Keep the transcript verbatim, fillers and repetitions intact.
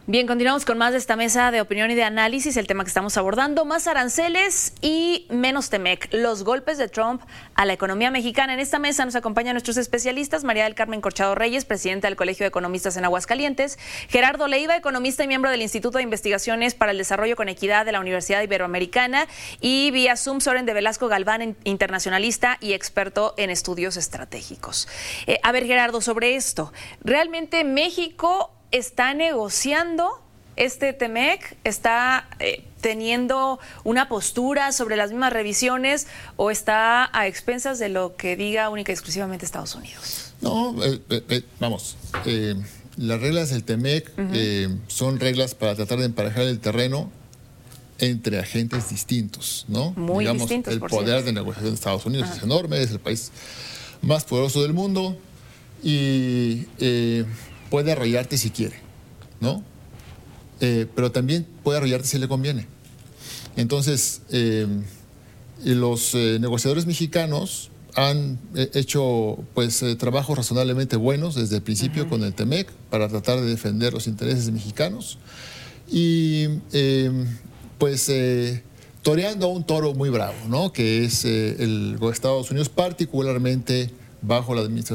Bien, continuamos con más de esta mesa de opinión y de análisis. El tema que estamos abordando, más aranceles y menos Temec, los golpes de Trump a la economía mexicana. En esta mesa nos acompañan nuestros especialistas: María del Carmen Corchado Reyes, presidenta del Colegio de Economistas en Aguascalientes; Gerardo Leiva, economista y miembro del Instituto de Investigaciones para el Desarrollo con Equidad de la Universidad Iberoamericana; y vía Zoom, Soren de Velasco Galván, internacionalista y experto en estudios estratégicos. Eh, a ver, Gerardo, sobre esto, ¿realmente México está negociando este Temec? ¿Está eh, teniendo una postura sobre las mismas revisiones o está a expensas de lo que diga única y exclusivamente Estados Unidos? No, eh, eh, vamos, eh, las reglas del Temec uh-huh. eh, son reglas para tratar de emparejar el terreno entre agentes distintos, ¿no? Muy Digamos, distintos, el por poder cierto. de negociación de Estados Unidos uh-huh. es enorme, es el país más poderoso del mundo y eh, puede arrollarte si quiere, ¿no? Eh, pero también puede arrollarte si le conviene. Entonces, eh, los eh, negociadores mexicanos han eh, hecho pues eh, trabajos razonablemente buenos desde el principio uh-huh. con el Temec para tratar de defender los intereses mexicanos y eh, pues eh, toreando a un toro muy bravo, ¿no? Que es eh, el Estados Unidos, particularmente bajo la administración